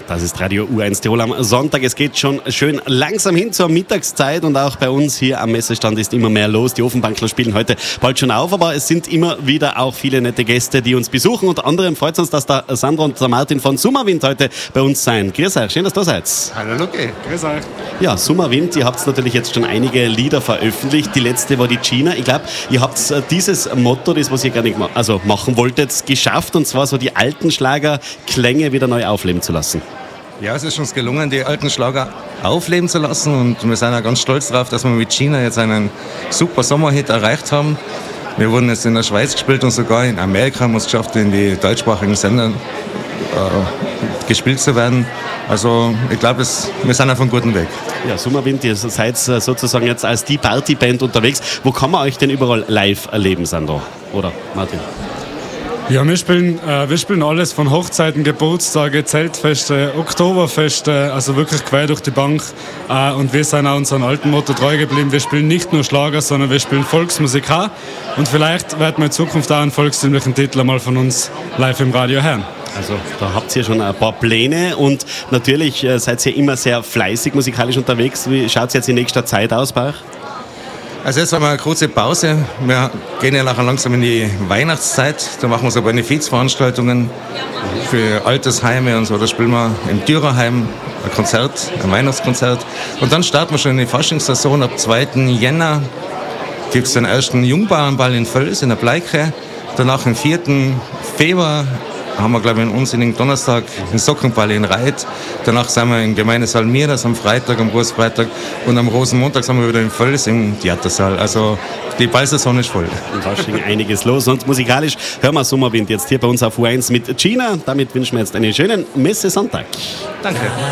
Das ist Radio U1 Tirol am Sonntag. Es geht schon schön langsam hin zur Mittagszeit und auch bei uns hier am Messestand ist immer mehr los. Die Ofenbankler spielen heute bald schon auf, aber es sind immer wieder auch viele nette Gäste, die uns besuchen. Unter anderem freut es uns, dass der Sandro und der Martin von Summerwind heute bei uns sein. Grüß euch, schön, dass du da seid. Hallo Luki. Grüß euch. Ja, Summerwind, ihr habt natürlich jetzt schon einige Lieder veröffentlicht. Die letzte war die Gina. Ich glaube, ihr habt dieses Motto, das was ihr gar nicht machen wolltet, geschafft, und zwar so die alten Schlagerklänge wieder neu aufleben zu lassen. Ja, es ist uns gelungen, die alten Schlager aufleben zu lassen, und wir sind auch ganz stolz darauf, dass wir mit Gina jetzt einen super Sommerhit erreicht haben. Wir wurden jetzt in der Schweiz gespielt und sogar in Amerika haben wir es geschafft, in die deutschsprachigen Sender gespielt zu werden. Also ich glaube, wir sind auf einem guten Weg. Ja, Summerwind, ihr seid sozusagen jetzt als die Partyband unterwegs. Wo kann man euch denn überall live erleben, Sandro? Oder Martin? Ja, wir spielen alles von Hochzeiten, Geburtstage, Zeltfeste, Oktoberfeste, also wirklich quer durch die Bank. Und wir sind auch unserem alten Motto treu geblieben. Wir spielen nicht nur Schlager, sondern wir spielen Volksmusik auch. Und vielleicht werden wir in Zukunft auch einen volkstümlichen Titel einmal von uns live im Radio hören. Also da habt ihr schon ein paar Pläne und natürlich seid ihr immer sehr fleißig musikalisch unterwegs. Wie schaut es jetzt in nächster Zeit aus bei euch? Also jetzt haben wir eine kurze Pause. Wir gehen ja nachher langsam in die Weihnachtszeit. Da machen wir so Benefizveranstaltungen für Altersheime und so. Da spielen wir im Dürerheim ein Konzert, ein Weihnachtskonzert. Und dann starten wir schon in die Faschingssaison. Ab 2. Jänner gibt es den ersten Jungbauernball in Völs, in der Bleike. Danach am 4. Februar haben wir, glaube ich, einen unsinnigen Donnerstag den Sockenball in Reit. Danach sind wir im Gemeindesaal Miras am Freitag, am Großfreitag. Und am Rosenmontag sind wir wieder in Völs im Theatersaal. Also die Ballsaison ist voll. Und da ist schon einiges los. Und musikalisch hören wir Summerwind jetzt hier bei uns auf U1 mit Gina. Damit wünschen wir jetzt einen schönen Messe-Sonntag. Danke.